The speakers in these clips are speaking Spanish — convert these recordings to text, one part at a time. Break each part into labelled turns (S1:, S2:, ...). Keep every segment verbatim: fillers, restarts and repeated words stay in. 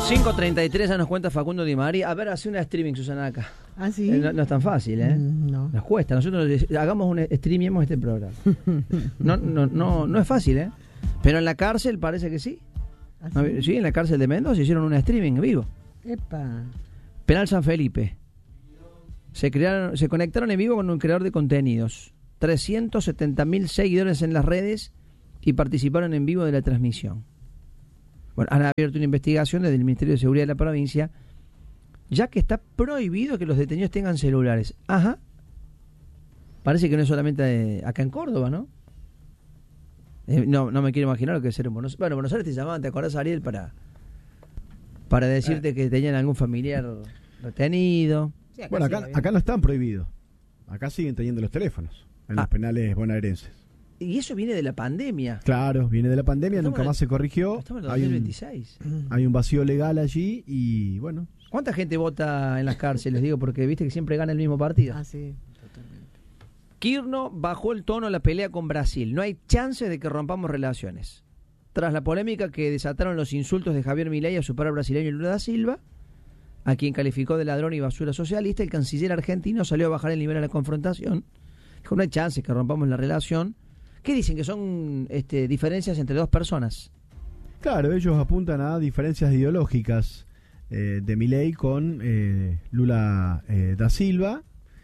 S1: cinco treinta y tres ya nos cuenta Facundo Di María. A ver, hace una streaming, Susana, acá.
S2: ¿Ah, sí?
S1: Eh, no, no es tan fácil, ¿eh?
S2: Mm, no.
S1: Nos cuesta. Nosotros hagamos un streamemos este programa. No, no, no, no es fácil, ¿eh? Pero en la cárcel parece que sí.
S2: ¿Ah,
S1: No,
S2: sí?
S1: sí, en la cárcel de Mendoza hicieron un streaming en vivo.
S2: Epa.
S1: Penal San Felipe. Se crearon, se conectaron en vivo con un creador de contenidos. trescientos setenta mil seguidores en las redes y participaron en vivo de la transmisión. Bueno, han abierto una investigación desde el Ministerio de Seguridad de la provincia, ya que está prohibido que los detenidos tengan celulares. Ajá. Parece que no es solamente eh, acá en Córdoba, ¿no? Eh, no, no me quiero imaginar lo que es ser en Buenos Aires. Bueno, en Buenos Aires te llamaban, ¿te acordás, Ariel? Para, para decirte que tenían algún familiar retenido.
S2: Sí, acá
S3: Bueno,
S2: sí,
S3: acá,
S2: bien.
S3: acá no están prohibidos. Acá siguen teniendo los teléfonos en
S1: Ah.
S3: los penales bonaerenses.
S1: Y eso viene de la pandemia.
S3: Claro, viene de la pandemia,
S1: Estamos
S3: nunca
S1: en-
S3: más se corrigió.
S1: Estamos en el
S3: Hay
S1: dos mil
S3: un,
S1: veintiséis.
S3: hay un vacío legal allí y bueno.
S1: ¿Cuánta gente vota en las cárceles? Digo, porque viste que siempre gana el mismo partido.
S2: Ah, sí, totalmente.
S1: Kirchner bajó el tono en la pelea con Brasil. No hay chance de que rompamos relaciones. Tras la polémica que desataron los insultos de Javier Milei a su par brasileño Lula da Silva, a quien calificó de ladrón y basura socialista, el canciller argentino salió a bajar el nivel de la confrontación. Dijo, no hay chance que rompamos la relación. ¿Qué dicen? Que son este, diferencias entre dos personas.
S3: Claro, ellos apuntan a diferencias ideológicas eh, de Milei con eh, Lula eh, da Silva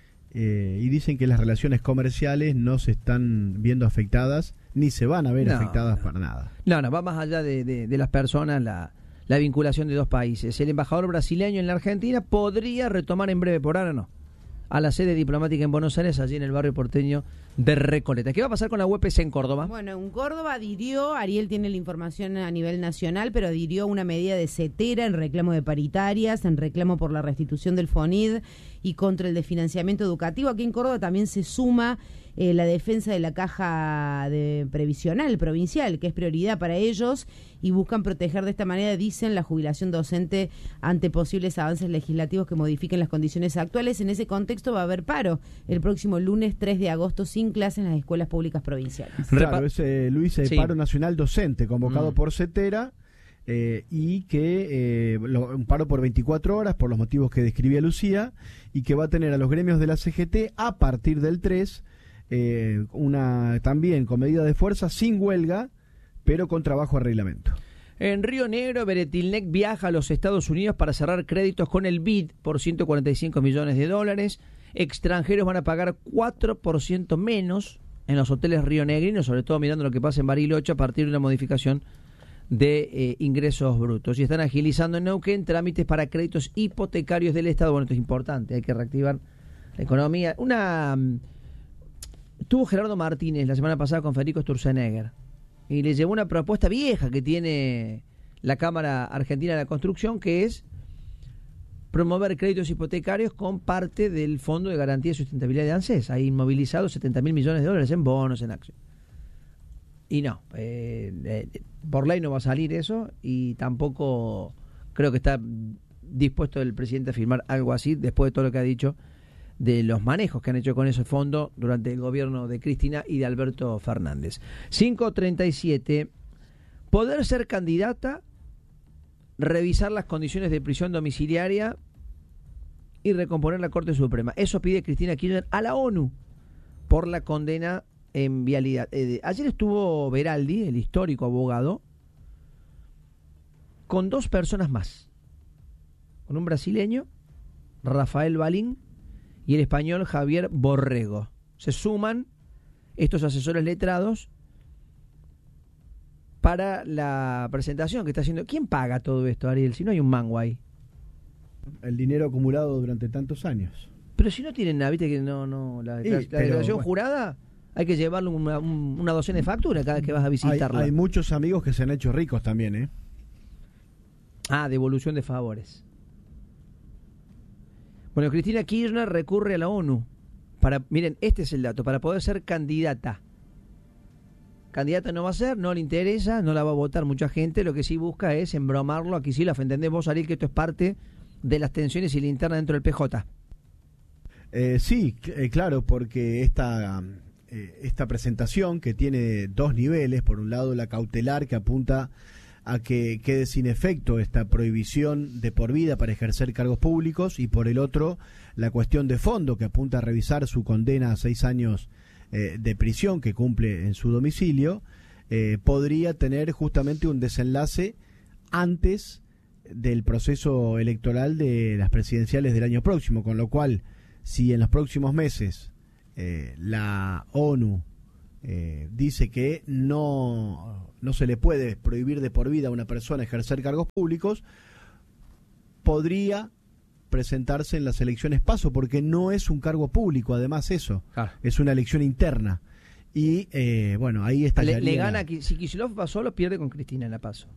S3: eh, y dicen que las relaciones comerciales no se están viendo afectadas ni se van a ver
S1: No,
S3: afectadas
S1: no.
S3: para nada.
S1: No, no, va más allá de, de, de las personas la, la vinculación de dos países. El embajador brasileño en la Argentina podría retomar en breve, por ahora no, a la sede diplomática en Buenos Aires, allí en el barrio porteño de Recoleta. ¿Qué va a pasar con la U P C en Córdoba?
S2: Bueno, en Córdoba adhirió, Ariel tiene la información a nivel nacional, pero adhirió una medida de cetera en reclamo de paritarias, en reclamo por la restitución del FONID y contra el desfinanciamiento educativo. Aquí en Córdoba también se suma eh, la defensa de la caja de previsional provincial, que es prioridad para ellos, y buscan proteger de esta manera, dicen, la jubilación docente ante posibles avances legislativos que modifiquen las condiciones actuales. En ese contexto va a haber paro el próximo lunes tres de agosto sin clase en las escuelas públicas provinciales.
S3: Claro,
S1: Repa-
S3: es eh, Luis, eh,
S1: Sí.
S3: paro nacional docente convocado
S1: Mm.
S3: por Cetera eh, y que eh, lo- un paro por veinticuatro horas por los motivos que describía Lucía y que va a tener a los gremios de la C G T a partir del tres eh, una también con medida de fuerza sin huelga pero con trabajo a reglamento.
S1: En Río Negro, Beretilnec viaja a los Estados Unidos para cerrar créditos con el B I D por ciento cuarenta y cinco millones de dólares. Extranjeros van a pagar cuatro por ciento menos en los hoteles rionegrinos, sobre todo mirando lo que pasa en Bariloche a partir de una modificación de eh, ingresos brutos. Y están agilizando en Neuquén trámites para créditos hipotecarios del Estado. Bueno, esto es importante, hay que reactivar la economía. Una mm, tuvo Gerardo Martínez la semana pasada con Federico Sturzenegger y le llevó una propuesta vieja que tiene la Cámara Argentina de la Construcción, que es promover créditos hipotecarios con parte del Fondo de Garantía y Sustentabilidad de ANSES. Hay inmovilizados setenta mil millones de dólares en bonos, en acciones. Y no, eh, eh, por ley no va a salir eso y tampoco creo que está dispuesto el presidente a firmar algo así después de todo lo que ha dicho de los manejos que han hecho con ese fondo durante el gobierno de Cristina y de Alberto Fernández. cinco treinta y siete, poder ser candidata, revisar las condiciones de prisión domiciliaria y recomponer la Corte Suprema. Eso pide Cristina Kirchner a la ONU por la condena en vialidad. Eh, ayer estuvo Beraldi, el histórico abogado, con dos personas más. Con un brasileño, Rafael Balín, y el español Javier Borrego. Se suman estos asesores letrados para la presentación que está haciendo. ¿Quién paga todo esto, Ariel? Si no hay un mango ahí.
S3: El dinero acumulado durante tantos años.
S1: Pero si no tienen nada, viste que no, no, la,
S3: Sí,
S1: la- la
S3: pero,
S1: declaración
S3: bueno.
S1: jurada, hay que llevarle una, un- una docena de facturas cada vez que vas a
S3: Hay,
S1: visitarla.
S3: hay muchos amigos que se han hecho ricos también, ¿eh?
S1: Ah, devolución de favores. Bueno, Cristina Kirchner recurre a la ONU para, miren, este es el dato, para poder ser candidata. Candidata no va a ser, no le interesa, no la va a votar mucha gente, lo que sí busca es embromarlo. Aquí sí la entendés vos, Ariel, que esto es parte de las tensiones y la interna dentro del P J.
S3: Eh, sí, c- eh, claro, porque esta, eh, esta presentación que tiene dos niveles, por un lado la cautelar que apunta a que quede sin efecto esta prohibición de por vida para ejercer cargos públicos, y por el otro la cuestión de fondo, que apunta a revisar su condena a seis años eh, de prisión que cumple en su domicilio, eh, podría tener justamente un desenlace antes del proceso electoral de las presidenciales del año próximo, con lo cual, si en los próximos meses eh, la ONU Eh, dice que no, no se le puede prohibir de por vida a una persona ejercer cargos públicos, podría presentarse en las elecciones PASO, porque no es un cargo público, además eso, ah. es una elección interna. Y eh, bueno, ahí está.
S1: Le, le gana, la... si Kicillof va solo, pierde con Cristina en la PASO.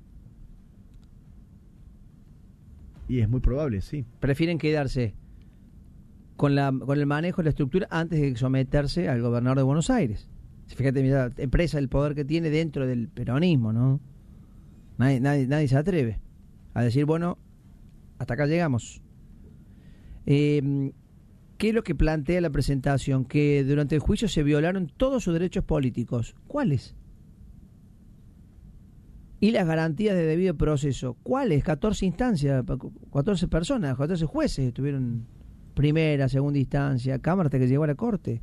S3: Y es muy probable, sí.
S1: Prefieren quedarse con, la, con el manejo de la estructura antes de someterse al gobernador de Buenos Aires. Fíjate, mira, empresa, el poder que tiene dentro del peronismo, ¿no? Nadie, nadie, nadie se atreve a decir, bueno, hasta acá llegamos. Eh, ¿Qué es lo que plantea la presentación? Que durante el juicio se violaron todos sus derechos políticos. ¿Cuáles? Y las garantías de debido proceso. ¿Cuáles? catorce instancias, catorce personas, catorce jueces estuvieron primera, segunda instancia, Cámara hasta que llegó a la Corte.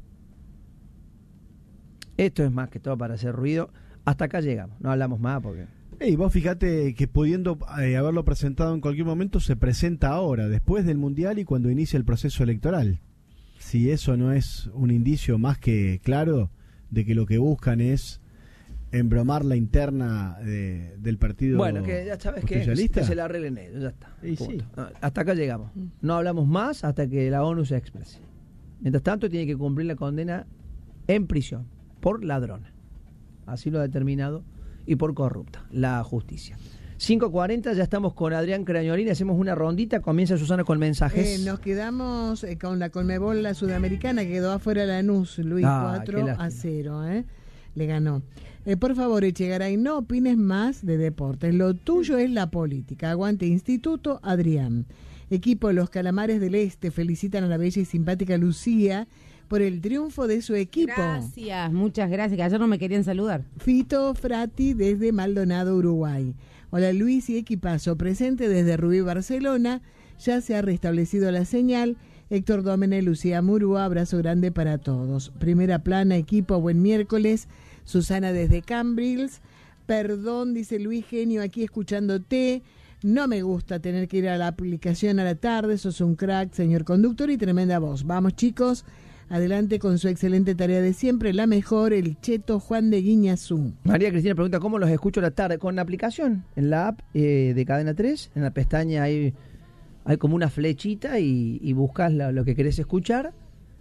S1: Esto es más que todo para hacer ruido. Hasta acá llegamos, no hablamos más porque...
S3: Y vos fíjate que pudiendo eh, haberlo presentado en cualquier momento, se presenta ahora, después del Mundial y cuando inicia el proceso electoral. Si eso no es un indicio más que claro de que lo que buscan es embromar la interna de, del partido
S1: bueno, que ya sabes que, que se la arreglen ellos, ya está.
S3: Y sí.
S1: Hasta acá llegamos. No hablamos más hasta que la ONU se exprese. Mientras tanto, tiene que cumplir la condena en prisión por ladrona. Así lo ha determinado, y por corrupta la justicia. cinco cuarenta, ya estamos con Adrián Crañolini, hacemos una rondita, comienza Susana con mensajes.
S4: Eh, nos quedamos eh, con la Conmebol, la sudamericana, que quedó afuera Lanús, Luis, ah, cuatro a cero, ¿eh? Le ganó. Eh, por favor, Echegaray, no opines más de deportes, lo tuyo es la política. Aguante Instituto, Adrián. Equipo Los Calamares del Este felicitan a la bella y simpática Lucía por el triunfo de su equipo.
S2: Gracias, muchas gracias, que ayer no me querían saludar.
S4: Fito Frati desde Maldonado, Uruguay. Hola Luis y equipazo, presente desde Rubí, Barcelona, ya se ha restablecido la señal. Héctor Dómene, Lucía Murúa, abrazo grande para todos. Primera plana, equipo, buen miércoles. Susana desde Cambrils. Perdón, dice Luis Genio, aquí escuchándote. No me gusta tener que ir a la aplicación a la tarde, sos un crack, señor conductor, y tremenda voz. Vamos chicos, adelante con su excelente tarea de siempre, la mejor, el Cheto Juan de Guiñazú.
S1: María Cristina pregunta, ¿cómo los escucho a la tarde? Con la aplicación, en la app eh, de Cadena tres, en la pestaña hay, hay como una flechita y, y buscas la, lo que querés escuchar,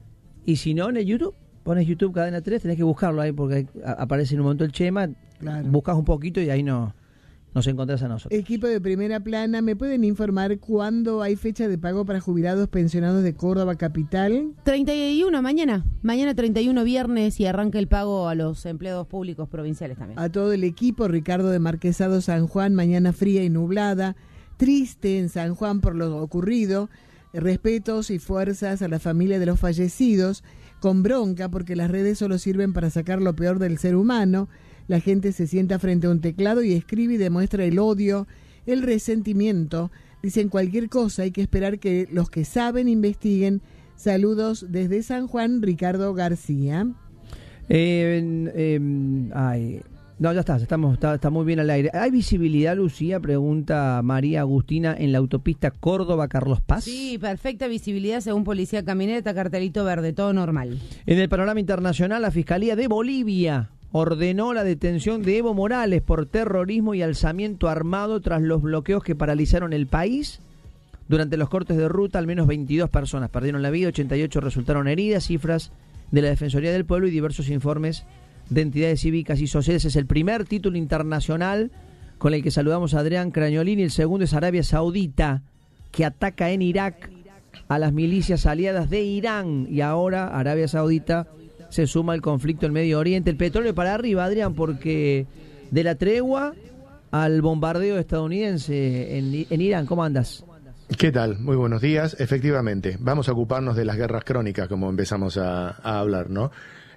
S1: y si no, en el YouTube, pones YouTube Cadena tres, tenés que buscarlo ahí porque ahí aparece en un momento el Chema, claro. Buscas un poquito y ahí no... Nos encontrás a nosotros.
S4: Equipo de Primera Plana, ¿me pueden informar cuándo hay fecha de pago para jubilados pensionados de Córdoba Capital?
S2: treinta y uno, mañana. Mañana treinta y uno, viernes, y arranca el pago a los empleados públicos provinciales también.
S4: A todo el equipo, Ricardo de Marquesado, San Juan, mañana fría y nublada. Triste en San Juan por lo ocurrido. Respetos y fuerzas a la familia de los fallecidos. Con bronca porque las redes solo sirven para sacar lo peor del ser humano. La gente se sienta frente a un teclado y escribe y demuestra el odio, el resentimiento. Dicen cualquier cosa, hay que esperar que los que saben investiguen. Saludos desde San Juan, Ricardo García.
S1: Eh, eh, ay, no, ya está, estamos, está, está muy bien al aire. ¿Hay visibilidad, Lucía? Pregunta María Agustina, en la autopista Córdoba-Carlos Paz.
S2: Sí, perfecta visibilidad según Policía Camioneta, cartelito verde, todo normal.
S1: En el panorama internacional, la Fiscalía de Bolivia ordenó la detención de Evo Morales por terrorismo y alzamiento armado tras los bloqueos que paralizaron el país. Durante los cortes de ruta, al menos veintidós personas perdieron la vida, ochenta y ocho resultaron heridas, cifras de la Defensoría del Pueblo y diversos informes de entidades cívicas y sociales. Es el primer título internacional con el que saludamos a Adrián Crañolini. El segundo es Arabia Saudita, que ataca en Irak a las milicias aliadas de Irán. Y ahora Arabia Saudita se suma al conflicto en Medio Oriente. El petróleo para arriba, Adrián, porque de la tregua al bombardeo estadounidense en, en Irán. ¿Cómo andas?
S5: ¿Qué tal? Muy buenos días. Efectivamente, vamos a ocuparnos de las guerras crónicas, como empezamos a, a hablar, ¿no?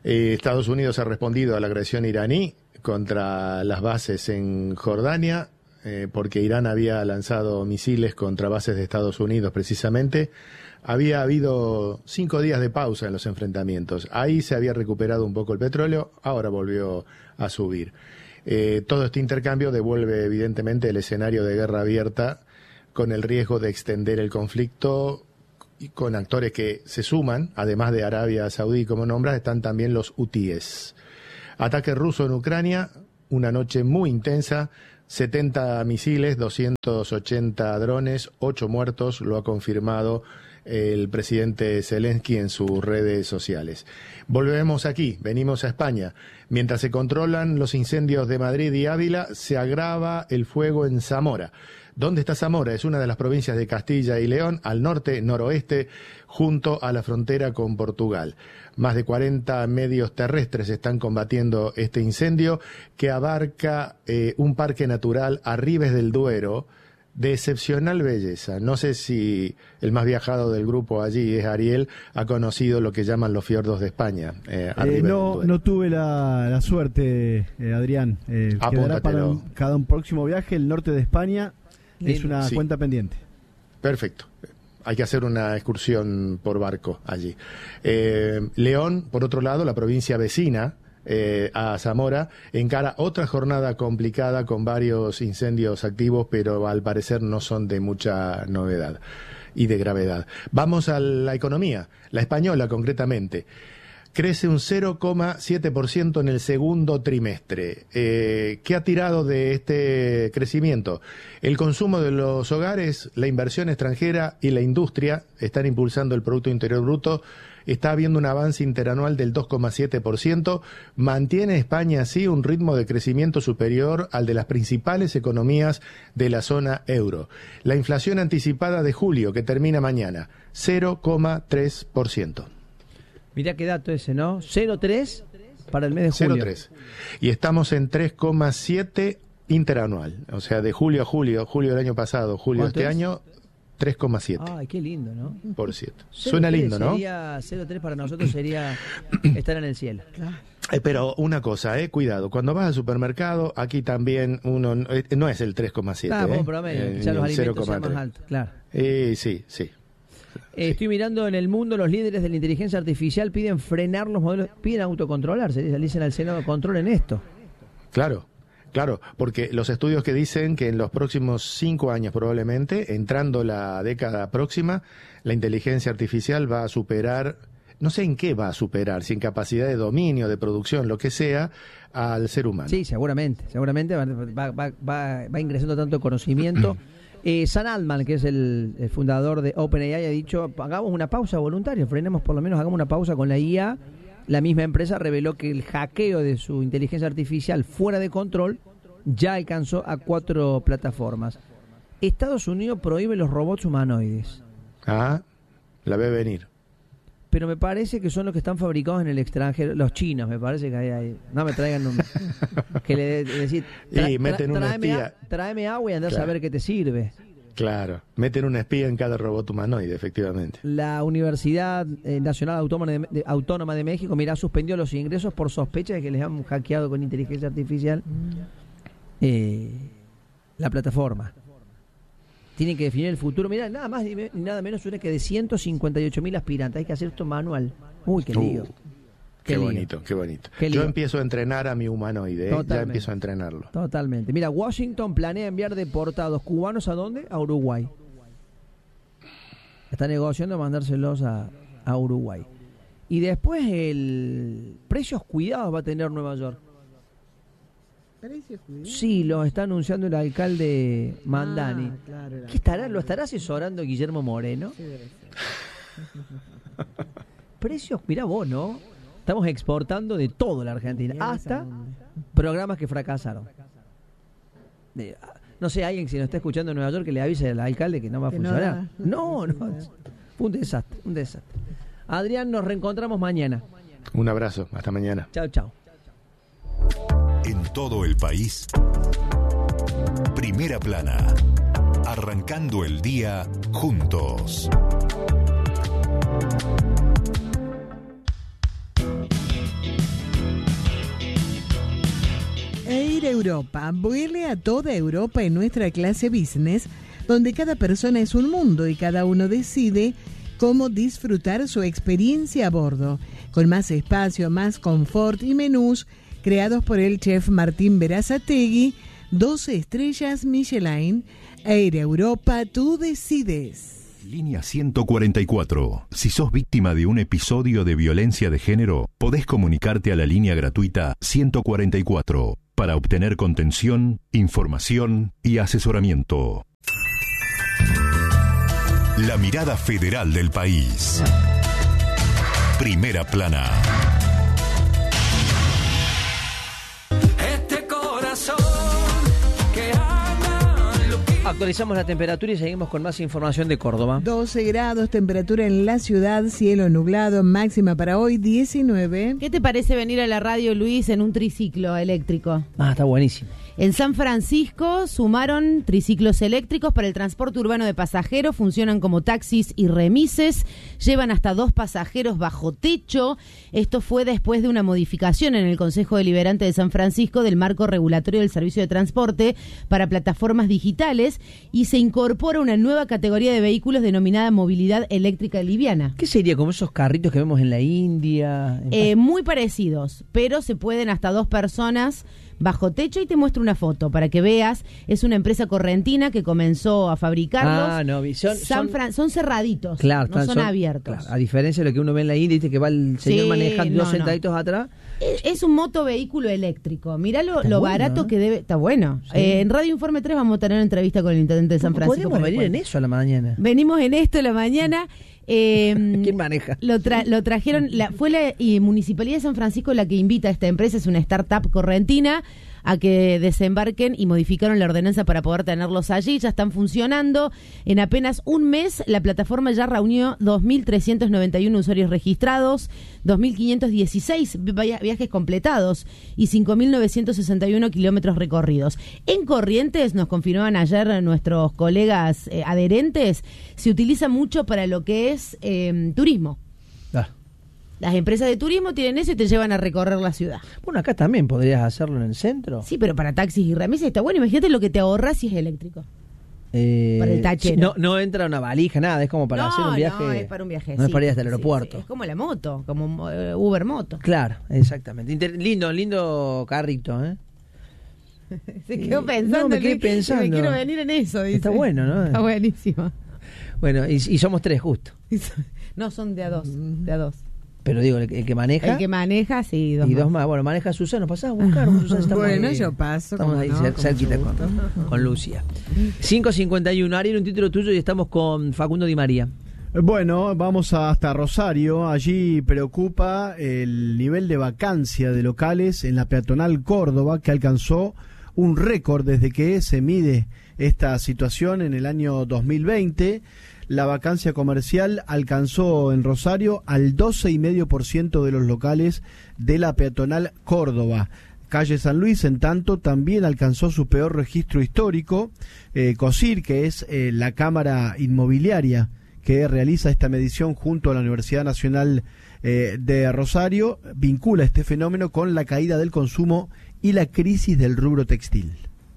S5: Eh, Estados Unidos ha respondido a la agresión iraní contra las bases en Jordania, eh, porque Irán había lanzado misiles contra bases de Estados Unidos precisamente. Había habido cinco días de pausa en los enfrentamientos. Ahí se había recuperado un poco el petróleo, ahora volvió a subir. Eh, todo este intercambio devuelve evidentemente el escenario de guerra abierta, con el riesgo de extender el conflicto, y con actores que se suman, además de Arabia Saudí, como nombras, están también los hutíes. Ataque ruso en Ucrania, una noche muy intensa, setenta misiles, doscientos ochenta drones, ocho muertos, lo ha confirmado el presidente Zelensky en sus redes sociales. Volvemos aquí, venimos a España. Mientras se controlan los incendios de Madrid y Ávila, se agrava el fuego en Zamora. ¿Dónde está Zamora? Es una de las provincias de Castilla y León, al norte, noroeste, junto a la frontera con Portugal. Más de cuarenta medios terrestres están combatiendo este incendio, que abarca eh, un parque natural a Ribes del Duero, de excepcional belleza. No sé si el más viajado del grupo allí es Ariel, ha conocido lo que llaman los fiordos de España. Eh,
S3: eh, no, no tuve la, la suerte, eh, Adrián. Eh, quedará para un, cada un próximo viaje. El norte de España es una sí. cuenta pendiente.
S5: Perfecto. Hay que hacer una excursión por barco allí. Eh, León, por otro lado, la provincia vecina, Eh, a Zamora, encara otra jornada complicada con varios incendios activos, pero al parecer no son de mucha novedad y de gravedad. Vamos a la economía, la española concretamente. Crece un cero coma siete por ciento en el segundo trimestre. Eh, ¿Qué ha tirado de este crecimiento? El consumo de los hogares, la inversión extranjera y la industria están impulsando el Producto Interior Bruto. Está habiendo un avance interanual del dos coma siete por ciento. Mantiene España así un ritmo de crecimiento superior al de las principales economías de la zona euro. La inflación anticipada de julio, que termina mañana, cero coma tres por ciento.
S1: Mirá qué dato ese, ¿no? cero coma tres para el mes de julio.
S5: cero coma tres. Y estamos en tres coma siete interanual. O sea, de julio a julio, julio del año pasado, julio de este es? año, tres coma siete.
S1: Ay, qué lindo, ¿no?
S5: Por ciento. Suena lindo, ¿no?
S1: Sería cero coma tres para nosotros sería estar en el cielo.
S5: Eh, pero una cosa, eh, cuidado, cuando vas al supermercado, aquí también uno eh, no es el tres coma siete.
S1: Ah,
S5: eh,
S1: bueno, promedio,
S5: eh,
S1: ya los alimentos son más altos, claro.
S5: Eh, sí, sí.
S1: Eh, estoy mirando en el mundo, los líderes de la inteligencia artificial piden frenar los modelos, piden autocontrolarse, le dicen al Senado, controlen esto.
S5: Claro. Claro, porque los estudios que dicen que en los próximos cinco años probablemente, entrando la década próxima, la inteligencia artificial va a superar, no sé en qué va a superar, si en capacidad de dominio, de producción, lo que sea, al ser humano.
S1: Sí, seguramente, seguramente va, va, va, va, va ingresando tanto conocimiento. eh, Sam Altman, que es el, el fundador de OpenAI, ha dicho, hagamos una pausa voluntaria, frenemos por lo menos, hagamos una pausa con la I A. La misma empresa reveló que el hackeo de su inteligencia artificial fuera de control ya alcanzó a cuatro plataformas. Estados Unidos prohíbe los robots humanoides.
S5: Ah, la ve venir.
S1: Pero me parece que son los que están fabricados en el extranjero, los chinos, me parece que hay ahí. No me traigan un... que le decir, tra,
S5: y meten
S1: tra,
S5: una
S1: tráeme,
S5: espía.
S1: A, tráeme agua y andá claro. a saber qué te sirve.
S5: Claro, meten una espía en cada robot humanoide, efectivamente.
S1: La Universidad eh, Nacional Autónoma de, de, Autónoma de México, mirá, suspendió los ingresos por sospecha de que les han hackeado con inteligencia artificial eh, la plataforma. Tienen que definir el futuro. Mirá, nada más ni nada menos una que de ciento cincuenta y ocho mil aspirantes. Hay que hacer esto manual. Uy, qué lío. Uh.
S5: Qué, qué bonito, qué bonito.
S1: Qué
S5: Yo empiezo a entrenar a mi humanoide, ¿eh? Ya empiezo a entrenarlo.
S1: Totalmente. Mira, Washington planea enviar deportados cubanos ¿a dónde? A Uruguay. Está negociando mandárselos a, a Uruguay. Y después el precios cuidados va a tener Nueva York.
S4: ¿Precios cuidados?
S1: Sí, lo está anunciando el alcalde Mandani.
S4: Ah, claro,
S1: ¿Qué estará? ¿Lo estará asesorando Guillermo Moreno?
S4: Sí, debe ser.
S1: Precios, mirá vos, ¿no? Estamos exportando de todo la Argentina, hasta programas que fracasaron. De, no sé, alguien si nos está escuchando en Nueva York que le avise al alcalde que no va a
S4: que
S1: funcionar.
S4: No,
S1: no, no, fue un desastre, un desastre. Adrián, nos reencontramos mañana.
S5: Un abrazo, hasta mañana.
S1: Chao, chao.
S6: En todo el país, Primera Plana, arrancando el día juntos.
S4: Air Europa. Vuele a toda Europa en nuestra clase business, donde cada persona es un mundo y cada uno decide cómo disfrutar su experiencia a bordo, con más espacio, más confort y menús creados por el chef Martín Berazategui, doce estrellas Michelin. Air Europa, tú decides.
S6: Línea ciento cuarenta y cuatro. Si sos víctima de un episodio de violencia de género, podés comunicarte a la línea gratuita ciento cuarenta y cuatro para obtener contención, información y asesoramiento. La mirada federal del país. Primera plana.
S7: Este corazón.
S1: Actualizamos la temperatura y seguimos con más información de Córdoba.
S4: doce grados, temperatura en la ciudad, cielo nublado, máxima para hoy diecinueve.
S2: ¿Qué te parece venir a la radio, Luis, en un triciclo eléctrico?
S1: Ah, está buenísimo.
S2: En San Francisco sumaron triciclos eléctricos para el transporte urbano de pasajeros, funcionan como taxis y remises, llevan hasta dos pasajeros bajo techo. Esto fue después de una modificación en el Consejo Deliberante de San Francisco del marco regulatorio del servicio de transporte para plataformas digitales y se incorpora una nueva categoría de vehículos denominada movilidad eléctrica liviana.
S1: ¿Qué sería como esos carritos que vemos en la India? En
S2: Eh, muy parecidos, pero se pueden hasta dos personas bajo techo y te muestro una foto para que veas. Es una empresa correntina que comenzó a fabricarlos.
S1: Ah, no, son,
S2: San
S1: son,
S2: Fran- son cerraditos,
S1: claro,
S2: no son,
S1: son
S2: abiertos.
S1: Claro, a diferencia de lo que uno ve en la India, ¿viste? Que va el señor
S2: Sí,
S1: manejando
S2: no,
S1: dos sentaditos
S2: no.
S1: atrás.
S2: Es, es un motovehículo eléctrico. Mirá lo,
S1: Está
S2: lo
S1: bueno,
S2: barato
S1: ¿eh?
S2: que debe... Está bueno.
S1: Sí.
S2: Eh, en Radio Informe tres vamos a tener una entrevista con el intendente de San Francisco.
S1: Podríamos
S2: para que
S1: venir en
S2: cuente.
S1: eso a la mañana.
S2: Venimos en esto en la mañana. Eh,
S1: ¿Quién maneja?
S2: Lo, tra- lo trajeron, la, fue la y Municipalidad de San Francisco la que invita a esta empresa, es una startup correntina, a que desembarquen y modificaron la ordenanza para poder tenerlos allí, ya están funcionando. En apenas un mes la plataforma ya reunió dos mil trescientos noventa y uno usuarios registrados, dos mil quinientos dieciséis via- viajes completados y cinco mil novecientos sesenta y uno kilómetros recorridos. En Corrientes, nos confirmaban ayer nuestros colegas eh, adherentes, se utiliza mucho para lo que es eh, turismo.
S1: Ah.
S2: Las empresas de turismo tienen eso y te llevan a recorrer la ciudad.
S1: Bueno, acá también podrías hacerlo en el centro.
S2: Sí, pero para taxis y remises está bueno. Imagínate lo que te ahorras si es eléctrico.
S1: Eh,
S2: Para el tachero.
S1: No, no entra una valija, nada, es como para
S2: no,
S1: hacer un viaje.
S2: no, es para un viaje.
S1: No es
S2: sí,
S1: para ir hasta el
S2: sí,
S1: aeropuerto.
S2: sí. Es como la moto, como uh, Uber Moto.
S1: Claro, exactamente. Inter- lindo, lindo carrito, ¿eh?
S2: Se quedó
S1: Eh,
S2: pensando.
S1: no, me quedé
S2: Luis,
S1: pensando.
S2: Me quiero venir en eso, dice.
S1: Está bueno, ¿no?
S2: Está buenísimo.
S1: Bueno, y, y somos tres justo.
S2: No, son de a dos, de a dos.
S1: Pero digo, el, el que maneja
S2: El que maneja, sí, dos
S1: y dos
S2: más.
S1: más. Bueno, maneja Susana, pasás a buscar. Susana, estamos
S4: Bueno,
S1: ahí,
S4: yo paso,
S1: Estamos
S4: como
S1: ahí
S4: no,
S1: cer-
S4: con
S1: cerquita
S4: mucho
S1: con,
S4: gusto.
S1: con Lucia. cinco cincuenta y uno, Ariel, un título tuyo y estamos con Facundo Di María.
S3: Bueno, vamos hasta Rosario. Allí preocupa el nivel de vacancia de locales en la peatonal Córdoba, que alcanzó un récord desde que se mide esta situación en el año dos mil veinte. La vacancia comercial alcanzó en Rosario al doce coma cinco por ciento de los locales de la peatonal Córdoba. Calle San Luis, en tanto, también alcanzó su peor registro histórico. Eh, COSIR, que es eh, la cámara inmobiliaria que realiza esta medición junto a la Universidad Nacional eh, de Rosario, vincula este fenómeno con la caída del consumo y la crisis del rubro textil.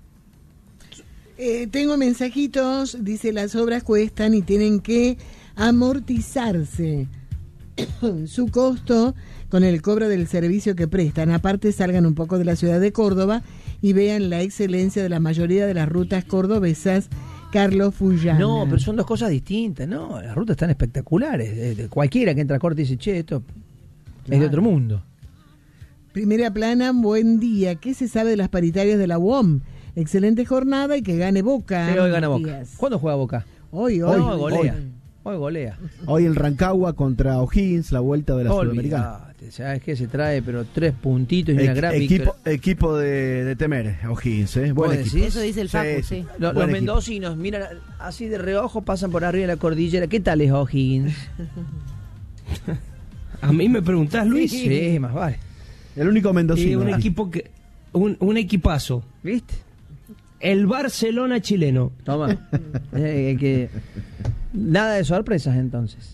S4: Eh, tengo mensajitos, dice las obras cuestan y tienen que amortizarse su costo con el cobro del servicio que prestan. Aparte, salgan un poco de la ciudad de Córdoba y vean la excelencia de la mayoría de las rutas cordobesas. Carlos Fullana.
S1: No, pero son dos cosas distintas, ¿no? Las rutas están espectaculares. Eh, de cualquiera que entra a corte dice, che, esto es de otro mundo.
S4: Primera plana, buen día. ¿Qué se sabe de las paritarias de la U O M? Excelente jornada y que gane Boca.
S1: Sí, hoy gana Boca.
S4: Matías.
S1: ¿Cuándo juega Boca?
S4: Hoy, hoy.
S1: No, golea.
S4: hoy.
S1: Hoy golea.
S3: Hoy en Rancagua contra O'Higgins, la vuelta de la Sudamericana.
S1: Olvídate, ¿sabes qué? Se trae, pero tres puntitos y una
S3: E-
S1: gran
S3: equipo,
S1: victoria.
S3: equipo de, de temer, O'Higgins, ¿eh? Buen
S1: ¿Vos
S3: equipo.
S1: decís?
S2: Eso dice el Facu, sí.
S1: Lo- Los
S3: Buen equipo.
S1: mendocinos miran así de reojo, pasan por arriba de la cordillera. ¿Qué tal es O'Higgins?
S8: A mí me preguntás, Luis.
S1: Sí, más vale.
S3: El único
S8: Eh,
S3: mendocino.
S8: un equipo que un, un equipazo.
S1: ¿Viste?
S8: El Barcelona chileno.
S1: Toma. Eh, que... Nada de sorpresas entonces.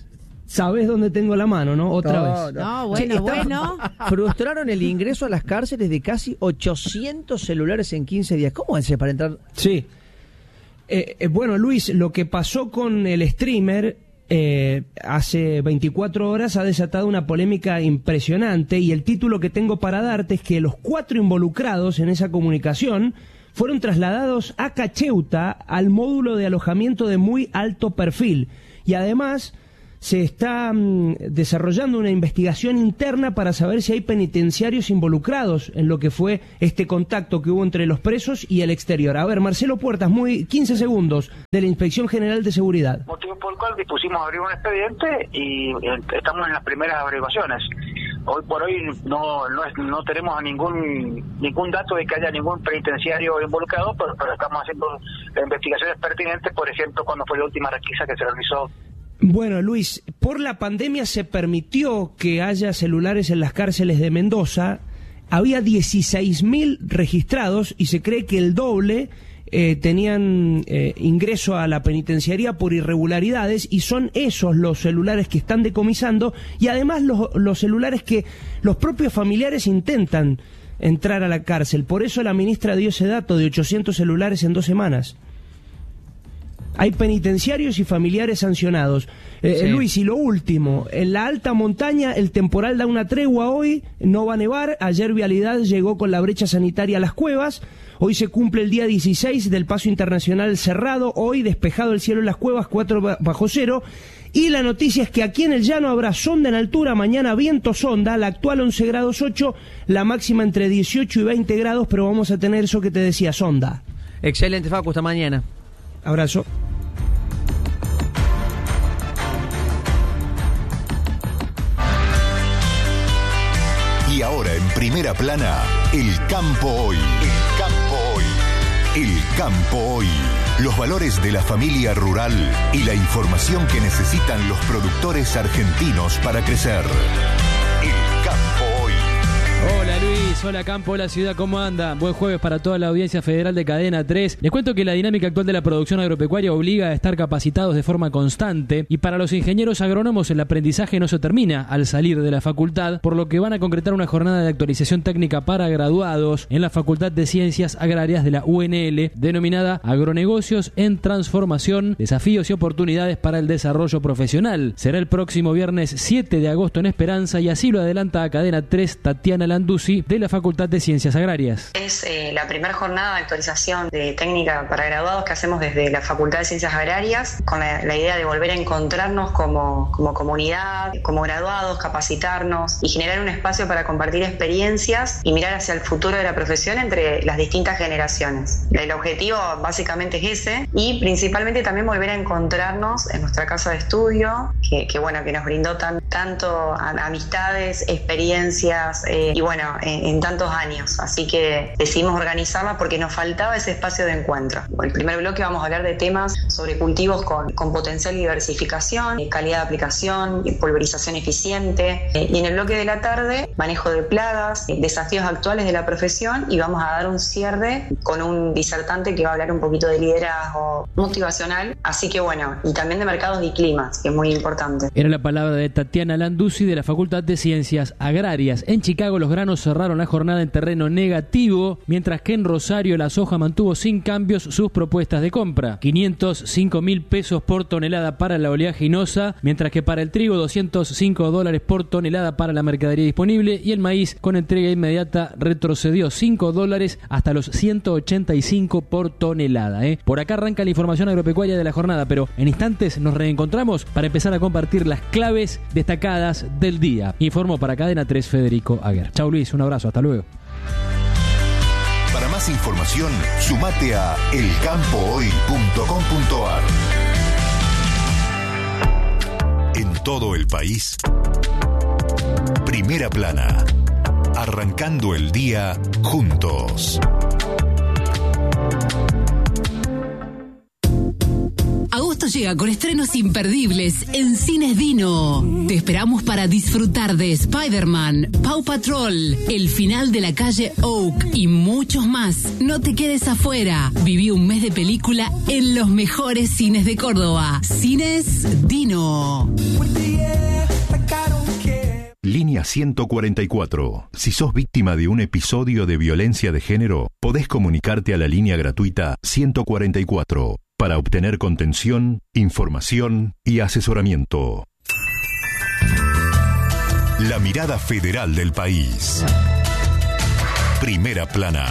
S8: sabés dónde tengo la mano, ¿no? Otra
S1: No,
S8: vez.
S1: no.
S2: No, bueno,
S1: Che, está-
S2: bueno.
S1: Frustraron el ingreso a las cárceles de casi ochocientos celulares en quince días. ¿Cómo hace para entrar?
S8: Sí. Eh, eh, bueno, Luis, lo que pasó con el streamer eh, hace veinticuatro horas ha desatado una polémica impresionante, y el título que tengo para darte es que los cuatro involucrados en esa comunicación fueron trasladados a Cacheuta, al módulo de alojamiento de muy alto perfil, y además se está mm, desarrollando una investigación interna para saber si hay penitenciarios involucrados en lo que fue este contacto que hubo entre los presos y el exterior. A ver, Marcelo Puertas, muy quince segundos de la Inspección General de Seguridad.
S7: Motivo por el cual dispusimos abrir un expediente y eh, estamos en las primeras averiguaciones. Hoy por hoy no no, es, no tenemos a ningún ningún dato de que haya ningún penitenciario involucrado, pero, pero estamos haciendo las investigaciones pertinentes, por ejemplo, cuando fue la última requisa que se realizó.
S8: Bueno, Luis, por la pandemia se permitió que haya celulares en las cárceles de Mendoza. Había dieciséis mil registrados y se cree que el doble eh, tenían eh, ingreso a la penitenciaría por irregularidades, y son esos los celulares que están decomisando, y además los, los celulares que los propios familiares intentan entrar a la cárcel. Por eso la ministra dio ese dato de ochocientos celulares en dos semanas. Hay penitenciarios y familiares sancionados. Eh,
S1: Sí.
S8: Luis, y lo último, en la alta montaña el temporal da una tregua hoy, no va a nevar. Ayer Vialidad llegó con la brecha sanitaria a las cuevas. Hoy se cumple el día dieciséis del paso internacional cerrado. Hoy despejado el cielo en las cuevas, cuatro bajo cero. Y la noticia es que aquí en el llano habrá sonda en altura, mañana viento sonda, la actual once grados ocho, la máxima entre dieciocho y veinte grados, pero vamos a tener eso que te decía, sonda.
S1: Excelente, Facu, hasta mañana.
S8: Abrazo.
S6: Y ahora en primera plana, el campo hoy. El campo hoy. El campo hoy. Los valores de la familia rural y la información que necesitan los productores argentinos para crecer. El campo hoy.
S9: Hola Luis, hola Campo, hola Ciudad, ¿cómo anda? Buen jueves para toda la audiencia federal de Cadena tres. Les cuento que la dinámica actual de la producción agropecuaria obliga a estar capacitados de forma constante, y para los ingenieros agrónomos el aprendizaje no se termina al salir de la facultad, por lo que van a concretar una jornada de actualización técnica para graduados en la Facultad de Ciencias Agrarias de la U N L, denominada Agronegocios en Transformación, Desafíos y Oportunidades para el Desarrollo Profesional. Será el próximo viernes siete de agosto en Esperanza, y así lo adelanta a Cadena tres Tatiana Landuzzi de la Facultad de Ciencias Agrarias.
S10: Es eh, la primera jornada de actualización de técnica para graduados que hacemos desde la Facultad de Ciencias Agrarias, con la, la idea de volver a encontrarnos como, como comunidad, como graduados, capacitarnos y generar un espacio para compartir experiencias y mirar hacia el futuro de la profesión entre las distintas generaciones. El objetivo básicamente es ese, y principalmente también volver a encontrarnos en nuestra casa de estudio, que, que bueno, que nos brindó tan, tanto a, amistades, experiencias eh, y bueno, en, en tantos años. Así que decidimos organizarla porque nos faltaba ese espacio de encuentro. En el primer bloque vamos a hablar de temas sobre cultivos con, con potencial diversificación, calidad de aplicación, pulverización eficiente. Eh, y en el bloque de la tarde, manejo de plagas, eh, desafíos actuales de la profesión, y vamos a dar un cierre con un disertante que va a hablar un poquito de liderazgo motivacional. Así que bueno, y también de mercados y climas, que es muy importante.
S9: Era la palabra de Tatiana Landuzzi de la Facultad de Ciencias Agrarias. En Chicago los granos cerraron la jornada en terreno negativo, mientras que en Rosario la soja mantuvo sin cambios sus propuestas de compra. quinientos cinco mil pesos por tonelada para la oleaginosa, mientras que para el trigo doscientos cinco dólares por tonelada para la mercadería disponible, y el maíz con entrega inmediata retrocedió cinco dólares hasta los ciento ochenta y cinco por tonelada. ¿eh? Por acá arranca la información agropecuaria de la jornada, pero en instantes nos reencontramos para empezar a compartir las claves destacadas del día. Informó para Cadena tres Federico Aguer. Chau Luis, un abrazo, hasta luego.
S6: Para más información, sumate a el campo hoy punto com punto a r. En todo el país, Primera Plana, arrancando el día juntos.
S11: Agosto llega con estrenos imperdibles en Cines Dino. Te esperamos para disfrutar de Spider-Man, Paw Patrol, El final de la calle Oak y muchos más. No te quedes afuera. Viví un mes de película en los mejores cines de Córdoba. Cines Dino.
S6: Línea ciento cuarenta y cuatro. Si sos víctima de un episodio de violencia de género, podés comunicarte a la línea gratuita ciento cuarenta y cuatro para obtener contención, información y asesoramiento. La mirada federal del país. Primera plana.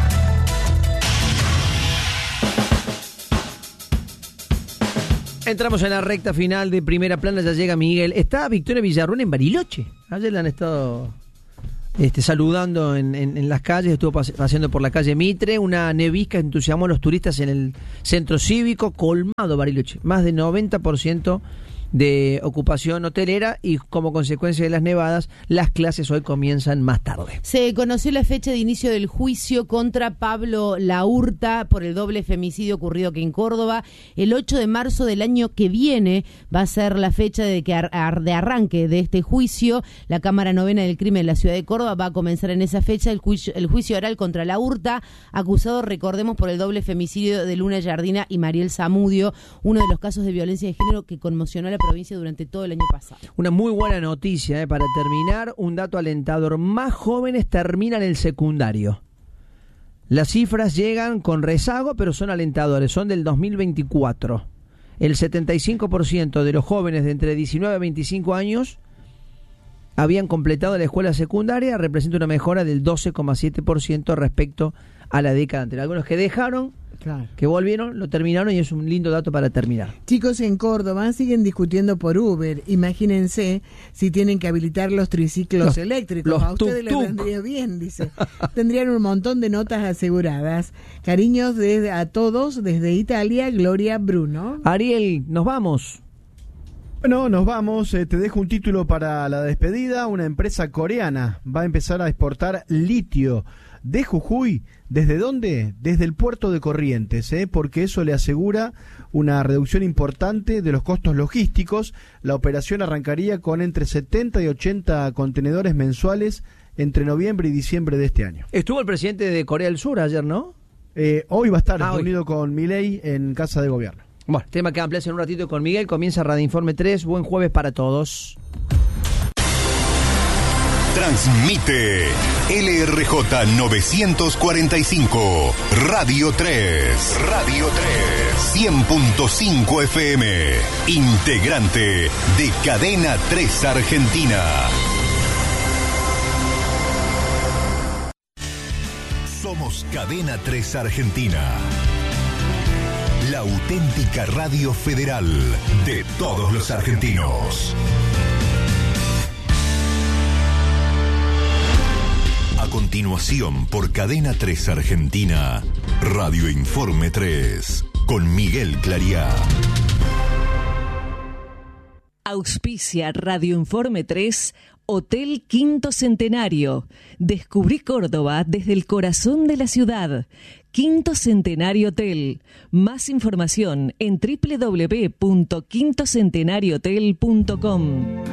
S1: Entramos en la recta final de Primera Plana, ya llega Miguel. Está Victoria Villarruel en Bariloche. Ayer la han estado este, saludando en, en, en las calles, estuvo pase, paseando por la calle Mitre. Una nevisca entusiasmó a los turistas en el centro cívico, colmado Bariloche. Más de noventa por ciento de ocupación hotelera y como consecuencia de las nevadas, las clases hoy comienzan más tarde.
S2: Se conoció la fecha de inicio del juicio contra Pablo Laurta por el doble femicidio ocurrido aquí en Córdoba. El ocho de marzo del año que viene va a ser la fecha de, que ar- ar- de arranque de este juicio. La Cámara Novena del Crimen de la Ciudad de Córdoba va a comenzar en esa fecha el juicio, el juicio oral contra Laurta, acusado, recordemos, por el doble femicidio de Luna Yardina y Mariel Zamudio, uno de los casos de violencia de género que conmocionó a la provincia durante todo el año pasado.
S1: Una muy buena noticia, eh, para terminar, un dato alentador. Más jóvenes terminan el secundario. Las cifras llegan con rezago, pero son alentadores, son del dos mil veinticuatro. El setenta y cinco por ciento de los jóvenes de entre diecinueve a veinticinco años habían completado la escuela secundaria, representa una mejora del doce coma siete por ciento respecto a la década anterior. Algunos que dejaron, claro, que volvieron, lo terminaron y es un lindo dato para terminar.
S4: Chicos en Córdoba siguen discutiendo por Uber. Imagínense si tienen que habilitar los triciclos
S1: los,
S4: eléctricos.
S1: Los
S4: a ustedes les vendría bien, dice. Tendrían un montón de notas aseguradas. Cariños de, a todos desde Italia, Gloria Bruno.
S1: Ariel, nos vamos.
S3: Bueno, nos vamos. Eh, te dejo un título para la despedida. Una empresa coreana va a empezar a exportar litio de Jujuy. ¿Desde dónde? Desde el puerto de Corrientes, ¿eh? Porque eso le asegura una reducción importante de los costos logísticos. La operación arrancaría con entre setenta y ochenta contenedores mensuales entre noviembre y diciembre de este año.
S1: Estuvo el presidente de Corea del Sur ayer, ¿no?
S3: Eh, hoy va a estar
S1: ah,
S3: reunido hoy con Milei en Casa de Gobierno.
S1: Bueno, tema que amplias en un ratito con Miguel. Comienza Radio Informe tres. Buen jueves para todos.
S6: Transmite L R J novecientos cuarenta y cinco, Radio tres. Radio tres. cien punto cinco F M. Integrante de Cadena tres Argentina. Somos Cadena tres Argentina. La auténtica radio federal de todos los argentinos. A continuación, por Cadena tres Argentina, Radio Informe tres, con Miguel Clariá.
S12: Auspicia Radio Informe tres, Hotel Quinto Centenario. Descubrí Córdoba desde el corazón de la ciudad. Quinto Centenario Hotel. Más información en doble u doble u doble u punto quinto centenario hotel punto com.